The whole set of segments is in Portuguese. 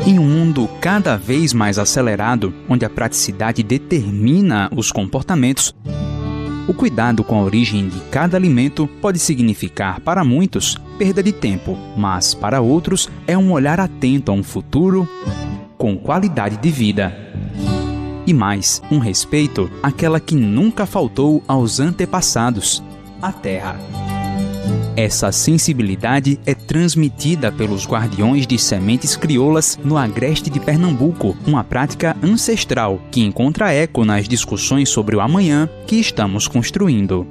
Em um mundo cada vez mais acelerado, onde a praticidade determina os comportamentos, o cuidado com a origem de cada alimento pode significar, para muitos, perda de tempo, mas, para outros, é um olhar atento a um futuro com qualidade de vida. E mais, um respeito àquela que nunca faltou aos antepassados, a terra. Essa sensibilidade é transmitida pelos guardiões de sementes crioulas no agreste de Pernambuco, uma prática ancestral que encontra eco nas discussões sobre o amanhã que estamos construindo.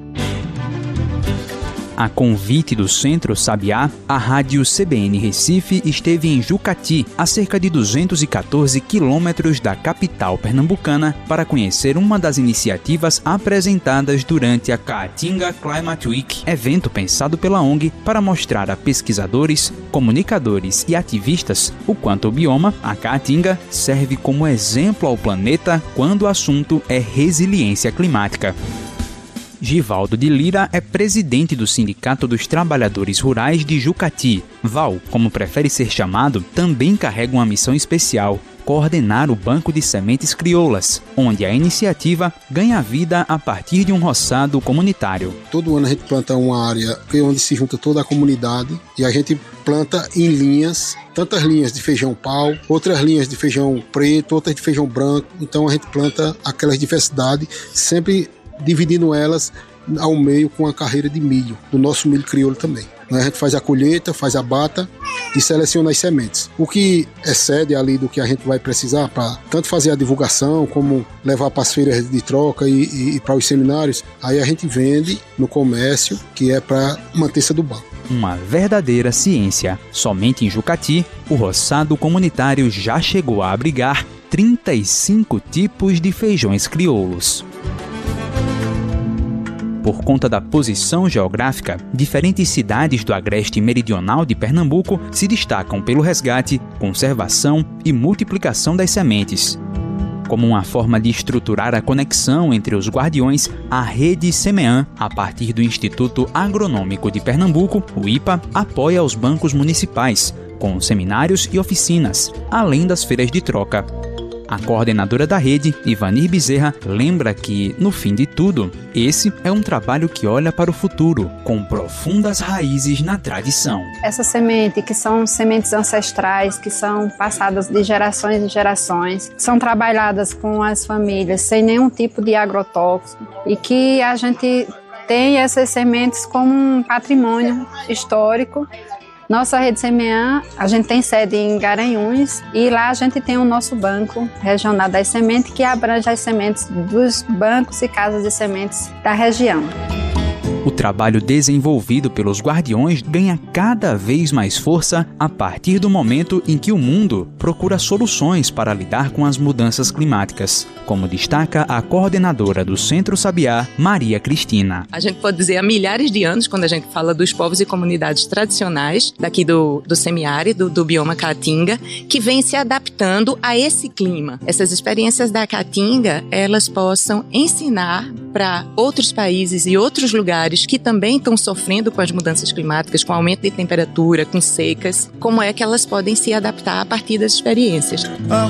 A convite do Centro Sabiá, a rádio CBN Recife esteve em Jucati, a cerca de 214 quilômetros da capital pernambucana, para conhecer uma das iniciativas apresentadas durante a Caatinga Climate Week, evento pensado pela ONG para mostrar a pesquisadores, comunicadores e ativistas o quanto o bioma, a Caatinga, serve como exemplo ao planeta quando o assunto é resiliência climática. Givaldo de Lira é presidente do Sindicato dos Trabalhadores Rurais de Jucati. Val, como prefere ser chamado, também carrega uma missão especial: coordenar o Banco de Sementes Crioulas, onde a iniciativa ganha vida a partir de um roçado comunitário. Todo ano a gente planta uma área onde se junta toda a comunidade e a gente planta em linhas, tantas linhas de feijão pau, outras linhas de feijão preto, outras de feijão branco. Então a gente planta aquelas diversidades, sempre dividindo elas ao meio com a carreira de milho, do nosso milho crioulo também. A gente faz a colheita, faz a bata e seleciona as sementes. O que excede ali do que a gente vai precisar para tanto fazer a divulgação como levar para as feiras de troca e para os seminários, aí a gente vende no comércio, que é para manter-se do banco. Uma verdadeira ciência. Somente em Jucati, o roçado comunitário já chegou a abrigar 35 tipos de feijões crioulos. Por conta da posição geográfica, diferentes cidades do agreste meridional de Pernambuco se destacam pelo resgate, conservação e multiplicação das sementes. Como uma forma de estruturar a conexão entre os guardiões, a Rede Semean, a partir do Instituto Agronômico de Pernambuco, o IPA, apoia os bancos municipais, com seminários e oficinas, além das feiras de troca. A coordenadora da rede, Ivanir Bezerra, lembra que, no fim de tudo, esse é um trabalho que olha para o futuro, com profundas raízes na tradição. Essa semente, que são sementes ancestrais, que são passadas de gerações em gerações, são trabalhadas com as famílias sem nenhum tipo de agrotóxico e que a gente tem essas sementes como um patrimônio histórico. Nossa Rede Semean, a gente tem sede em Garanhuns e lá a gente tem o nosso banco regional das sementes que abrange as sementes dos bancos e casas de sementes da região. O trabalho desenvolvido pelos guardiões ganha cada vez mais força a partir do momento em que o mundo procura soluções para lidar com as mudanças climáticas, como destaca a coordenadora do Centro Sabiá, Maria Cristina. A gente pode dizer há milhares de anos, quando a gente fala dos povos e comunidades tradicionais daqui do semiárido, do bioma Caatinga, que vem se adaptando a esse clima. Essas experiências da Caatinga, elas possam ensinar para outros países e outros lugares que também estão sofrendo com as mudanças climáticas, com aumento de temperatura, com secas, como é que elas podem se adaptar a partir das experiências.